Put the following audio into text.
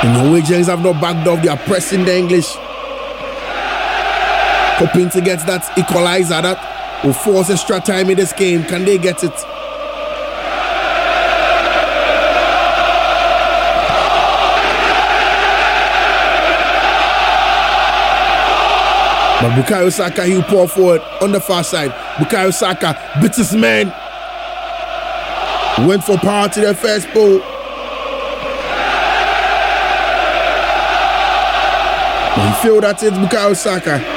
And Norway Giants have not backed off. They are pressing the English, hoping to get that equalizer that will force extra time in this game. Can they get it? But Bukayo Saka, he'll pour forward on the far side. Bukayo Saka bits his man. Went for power to the first ball. But he feel that it's Bukayo Saka.